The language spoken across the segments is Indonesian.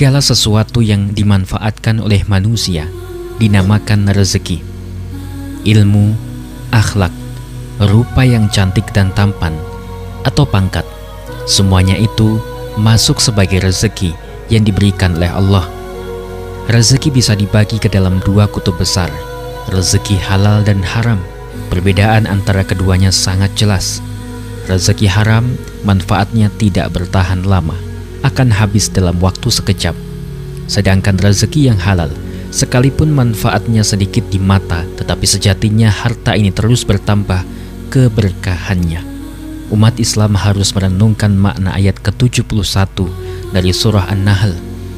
Segala sesuatu yang dimanfaatkan oleh manusia dinamakan rezeki. Ilmu, akhlak, rupa yang cantik dan tampan, atau pangkat, semuanya itu masuk sebagai rezeki yang diberikan oleh Allah. Rezeki bisa dibagi ke dalam dua kutub besar, rezeki halal dan haram. Perbedaan antara keduanya sangat jelas. Rezeki haram manfaatnya tidak bertahan lama, akan habis dalam waktu sekejap. Sedangkan rezeki yang halal, sekalipun manfaatnya sedikit di mata, tetapi sejatinya harta ini terus bertambah keberkahannya. Umat Islam harus merenungkan makna ayat ke-71 dari surah An-Nahl.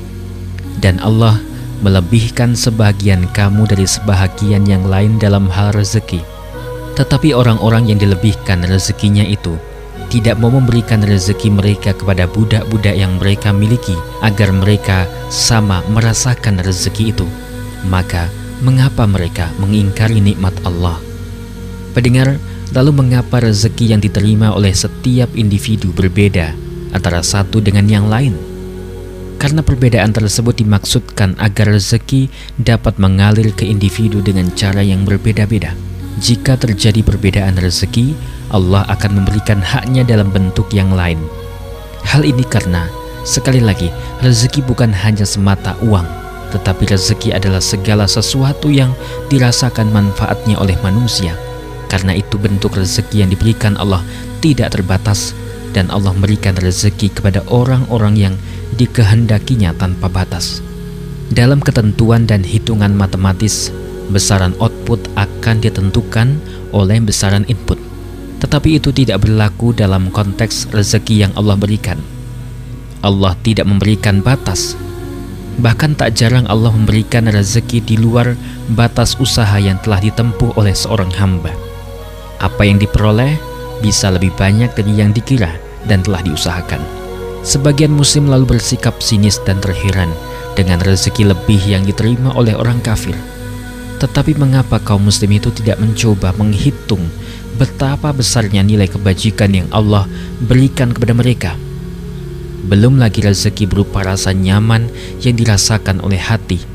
Dan Allah melebihkan sebahagian kamu dari sebahagian yang lain dalam hal rezeki. Tetapi orang-orang yang dilebihkan rezekinya itu tidak mau memberikan rezeki mereka kepada budak-budak yang mereka miliki agar mereka sama merasakan rezeki itu. Maka mengapa mereka mengingkari nikmat Allah? Pendengar, lalu mengapa rezeki yang diterima oleh setiap individu berbeda antara satu dengan yang lain? Karena perbedaan tersebut dimaksudkan agar rezeki dapat mengalir ke individu dengan cara yang berbeda-beda. Jika terjadi perbedaan rezeki, Allah akan memberikan haknya dalam bentuk yang lain. Hal ini karena, sekali lagi, rezeki bukan hanya semata uang, tetapi rezeki adalah segala sesuatu yang dirasakan manfaatnya oleh manusia. Karena itu bentuk rezeki yang diberikan Allah tidak terbatas, dan Allah memberikan rezeki kepada orang-orang yang dikehendakinya tanpa batas. Dalam ketentuan dan hitungan matematis, besaran output akan ditentukan oleh besaran input. Tetapi itu tidak berlaku dalam konteks rezeki yang Allah berikan. Allah tidak memberikan batas. Bahkan tak jarang Allah memberikan rezeki di luar batas usaha yang telah ditempuh oleh seorang hamba. Apa yang diperoleh bisa lebih banyak dari yang dikira dan telah diusahakan. Sebagian muslim lalu bersikap sinis dan terheran dengan rezeki lebih yang diterima oleh orang kafir. Tetapi mengapa kaum muslim itu tidak mencoba menghitung betapa besarnya nilai kebajikan yang Allah berikan kepada mereka? Belum lagi rezeki berupa rasa nyaman yang dirasakan oleh hati,